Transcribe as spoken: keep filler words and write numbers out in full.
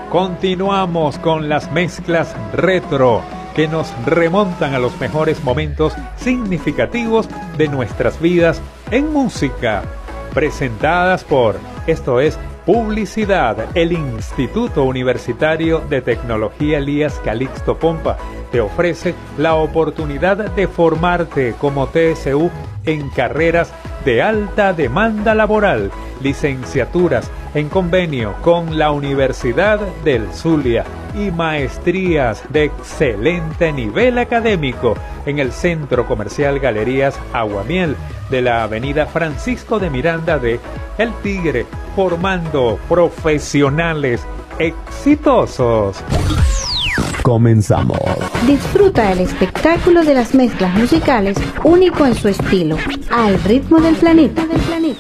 Continuamos con las mezclas retro que nos remontan a los mejores momentos significativos de nuestras vidas en música. Presentadas por, esto es, Publicidad, el Instituto Universitario de Tecnología Elías Calixto Pompa te ofrece la oportunidad de formarte como T S U en carreras de alta demanda laboral, licenciaturas en convenio con la Universidad del Zulia y maestrías de excelente nivel académico en el Centro Comercial Galerías Aguamiel de la Avenida Francisco de Miranda de El Tigre, formando profesionales exitosos. Comenzamos. Disfruta el espectáculo de las mezclas musicales único en su estilo, al ritmo del planeta. Del planeta.